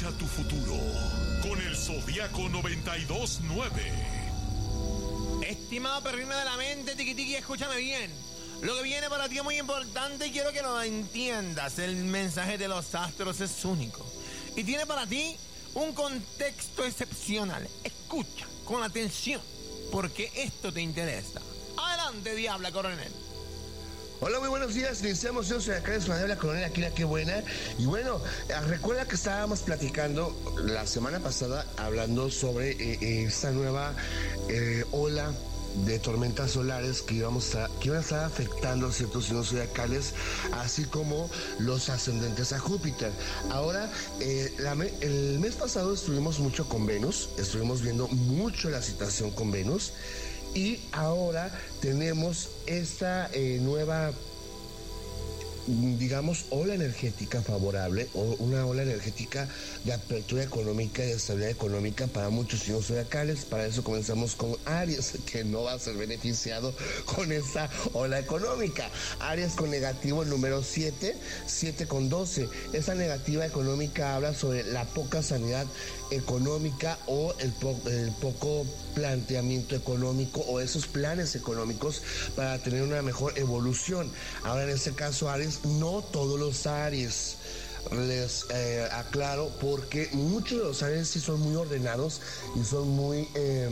Maneja tu futuro con el Zodiaco 92.9. Estimado perrino de la mente, tiquitiqui, escúchame bien. Lo que viene para ti es muy importante y quiero que lo entiendas. El mensaje de los astros es único y tiene para ti un contexto excepcional. Escucha con atención, porque esto te interesa. Adelante, Diabla Coronel. Hola, muy buenos días. Iniciamos. Yo soy acá de Diabla Coronel, aquí la que buena. Y bueno, recuerda que estábamos platicando la semana pasada hablando sobre esta nueva ola de tormentas solares que iban a estar afectando ciertos signos zodiacales, así como los ascendentes a Júpiter. Ahora, el mes pasado estuvimos mucho con Venus, estuvimos viendo mucho la situación con Venus, y ahora tenemos esta nueva, digamos, ola energética favorable, o una ola energética de apertura económica y de estabilidad económica para muchos signos zodiacales. Para eso comenzamos con Aries, que no va a ser beneficiado con esta ola económica. Aries con negativo número 7 con 12. Esa negativa económica habla sobre la poca sanidad económica o el poco planteamiento económico o esos planes económicos para tener una mejor evolución. Ahora, en este caso, Aries, no todos los Aries, les aclaro, porque muchos de los Aries sí son muy ordenados y son muy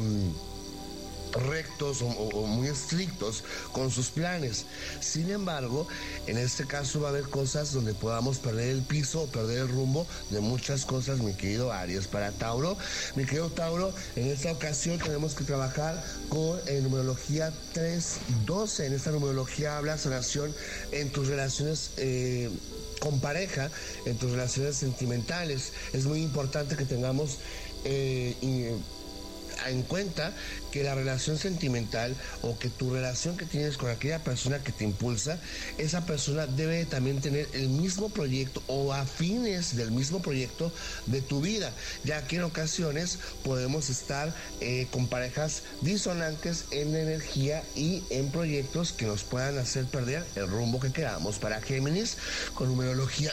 rectos o muy estrictos con sus planes. Sin embargo, en este caso va a haber cosas donde podamos perder el piso o perder el rumbo de muchas cosas, mi querido Aries. Para Tauro, mi querido Tauro, en esta ocasión tenemos que trabajar con numerología 312. En esta numerología habla sanación en tus relaciones con pareja, en tus relaciones sentimentales. Es muy importante que tengamos en cuenta que la relación sentimental o que tu relación que tienes con aquella persona que te impulsa, esa persona debe también tener el mismo proyecto o afines del mismo proyecto de tu vida, ya que en ocasiones podemos estar con parejas disonantes en energía y en proyectos que nos puedan hacer perder el rumbo que queramos. Para Géminis, con numerología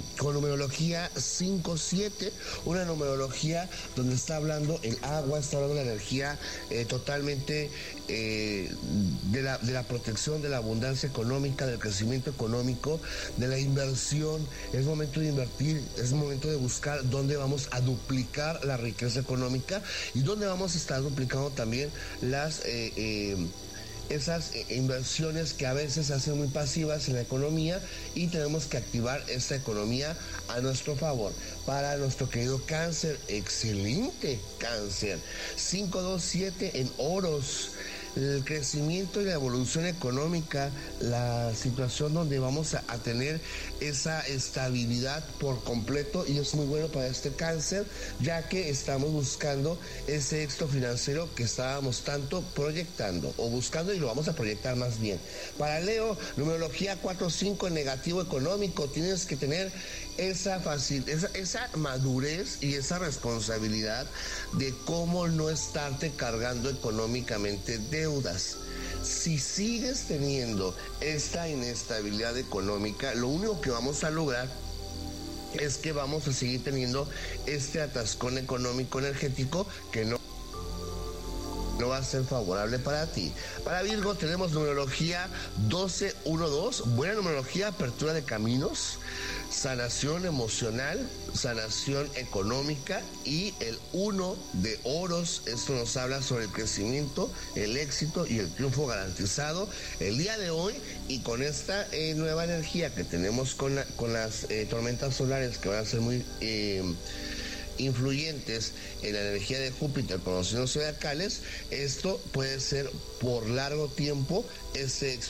5-7, una numerología donde está hablando el agua, está hablando la energía totalmente de la protección, de la abundancia económica, del crecimiento económico, de la inversión. Es momento de invertir, es momento de buscar dónde vamos a duplicar la riqueza económica y dónde vamos a estar duplicando también esas inversiones que a veces se hacen muy pasivas en la economía, y tenemos que activar esta economía a nuestro favor. Para nuestro querido Cáncer, excelente Cáncer, 527 en oros. El crecimiento y la evolución económica, la situación donde vamos a tener esa estabilidad por completo, y es muy bueno para este Cáncer, ya que estamos buscando ese éxito financiero que estábamos tanto proyectando o buscando, y lo vamos a proyectar más bien. Para Leo, numerología 4-5 en negativo económico. Tienes que tener esa madurez y esa responsabilidad de cómo no estarte cargando económicamente deudas. Si sigues teniendo esta inestabilidad económica, lo único que vamos a lograr es que vamos a seguir teniendo este atascón económico energético que no va a ser favorable para ti. Para Virgo tenemos numerología 12-1-2, buena numerología, apertura de caminos, sanación emocional, sanación económica, y el 1 de oros. Esto nos habla sobre el crecimiento, el éxito y el triunfo garantizado el día de hoy. Y con esta nueva energía que tenemos con las tormentas solares, que van a ser muy influyentes en la energía de Júpiter con los signos zodiacales, esto puede ser por largo tiempo ese